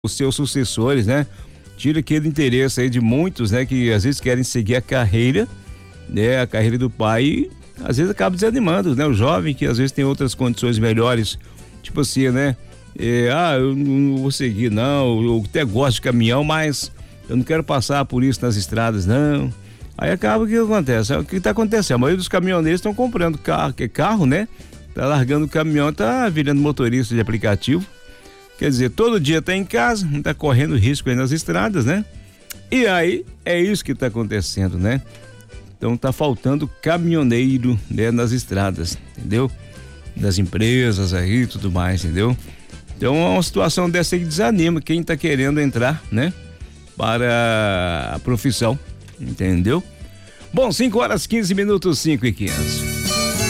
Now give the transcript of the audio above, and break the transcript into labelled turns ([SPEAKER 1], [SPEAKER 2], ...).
[SPEAKER 1] os seus sucessores, né? Tira aquele interesse aí de muitos, né? Que às vezes querem seguir a carreira, né? A carreira do pai e às vezes acaba desanimando, né? O jovem que às vezes tem outras condições melhores, tipo assim, né? Eu não vou seguir não, eu até gosto de caminhão, mas eu não quero passar por isso nas estradas, não. Aí acaba o que acontece? O que está acontecendo? A maioria dos caminhoneiros estão comprando carro, né? Tá largando o caminhão, tá virando motorista de aplicativo. Quer dizer, todo dia tá em casa, não tá correndo risco aí nas estradas, né? E aí, é isso que tá acontecendo, né? Então tá faltando caminhoneiro, né, nas estradas, entendeu? Das empresas aí e tudo mais, entendeu? Então é uma situação dessa aí que desanima quem tá querendo entrar, né? Para a profissão, entendeu? Bom, 5 horas 15 minutos, 5:15.